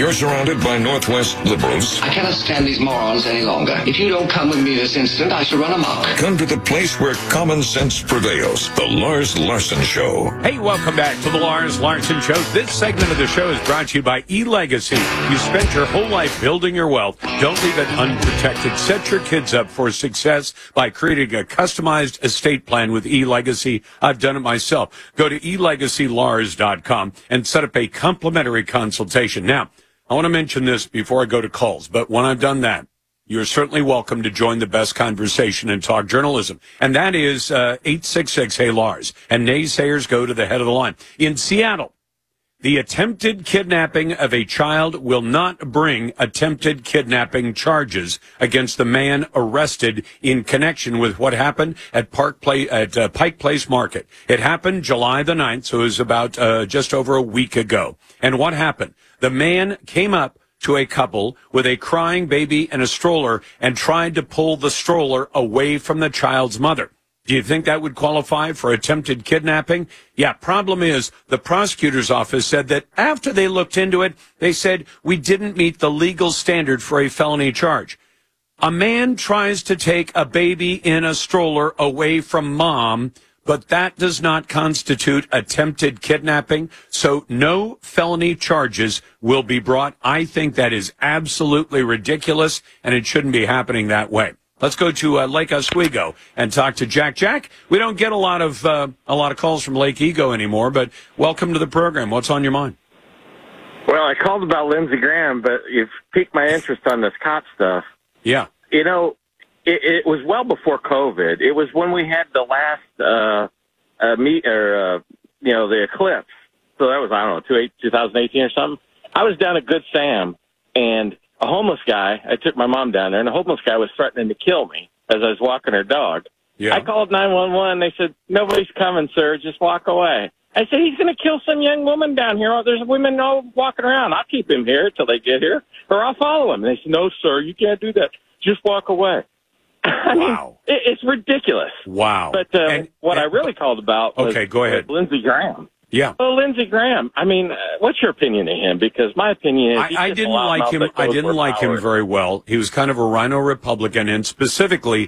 you're surrounded by Northwest liberals, I cannot stand these morons any longer. If you don't come with me this instant, I shall run amok. come to the place where common sense prevails. The Lars Larson Show. Hey, welcome back to the Lars Larson Show. This segment of the show is brought to you by eLegacy. You spent your whole life building your wealth. Don't leave it unprotected. Set your kids up for success by creating a customized estate plan with eLegacy. I've done it myself. Go to elegacylars.com and set up a complimentary consultation. Now, I want to mention this before I go to calls, but when I've done that, you're certainly welcome to join the best conversation in talk journalism. And that is 866-HEY-LARS. And naysayers go to the head of the line. In Seattle, the attempted kidnapping of a child will not bring attempted kidnapping charges against the man arrested in connection with what happened at Pike Place Market. It happened July the 9th, so it was about just over a week ago. And what happened? The man came up to a couple with a crying baby and a stroller and tried to pull the stroller away from the child's mother. Do you think that would qualify for attempted kidnapping? Yeah, problem is the prosecutor's office said that after they looked into it, they said we didn't meet the legal standard for a felony charge. A man tries to take a baby in a stroller away from mom, but that does not constitute attempted kidnapping, so no felony charges will be brought. I think that is absolutely ridiculous, and it shouldn't be happening that way. Let's go to Lake Oswego and talk to Jack. Jack, we don't get a lot of calls from Lake Ego anymore, but welcome to the program. What's on your mind? Well, I called about Lindsey Graham, but you've piqued my interest on this cop stuff. Yeah. You know, it was well before COVID. It was when we had the last the eclipse. So that was, I don't know, 2018 or something. I was down at Good Sam, and a homeless guy, I took my mom down there, and a homeless guy was threatening to kill me as I was walking her dog. Yeah. I called 911. They said, nobody's coming, sir. Just walk away. I said, he's going to kill some young woman down here. There's women all walking around. I'll keep him here till they get here, or I'll follow him. And they said, no, sir, you can't do that. Just walk away. I mean, it's ridiculous. Wow. But what I really called about was, go ahead. Lindsey Graham. Yeah. Well, Lindsey Graham, I mean, what's your opinion of him? Because my opinion is I didn't like him. I didn't like him very well. He was kind of a rhino Republican, and specifically,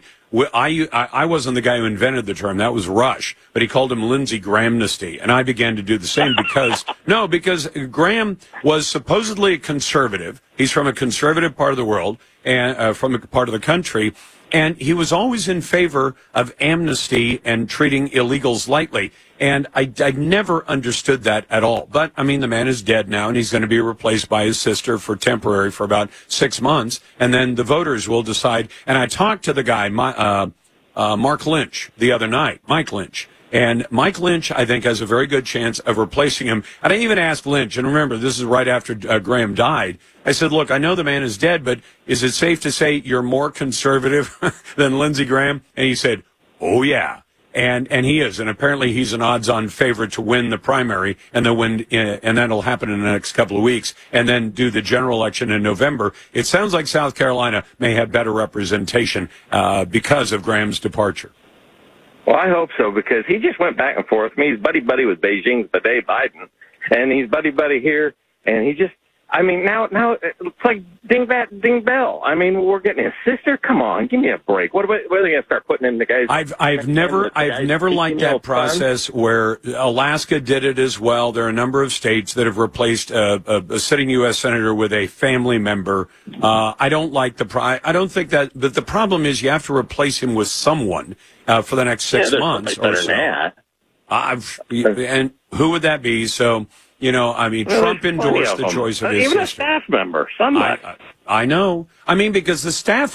I wasn't the guy who invented the term. That was Rush, but he called him Lindsey Grahamnesty, and I began to do the same because Graham was supposedly a conservative. He's from a conservative part of the world and from a part of the country. And he was always in favor of amnesty and treating illegals lightly. And I never understood that at all. But, I mean, the man is dead now, and he's going to be replaced by his sister for about 6 months. And then the voters will decide. And I talked to the guy, Mark Lynch, the other night, Mike Lynch. And Mike Lynch, I think, has a very good chance of replacing him. And I even asked Lynch, and remember, this is right after Graham died. I said, look, I know the man is dead, but is it safe to say you're more conservative than Lindsey Graham? And he said, oh, yeah. And he is. And apparently he's an odds-on favorite to win the primary, and and that'll happen in the next couple of weeks, and then do the general election in November. It sounds like South Carolina may have better representation because of Graham's departure. Well, I hope so, because he just went back and forth. I mean, he's buddy-buddy with Beijing's Biden, and he's buddy-buddy here, and he just, I mean, now it's like ding bat, ding bell. I mean, we're getting his sister. Come on, give me a break. What are they going to start putting in the guys? I've never liked that process where Alaska did it as well. There are a number of states that have replaced a sitting U.S. senator with a family member. I don't like I don't think that. But the problem is you have to replace him with someone for the next 6 months or so. And who would that be? So. You know, I mean, Trump endorsed the choice of his sister. Even a staff member, somebody. I know. I mean, because the staff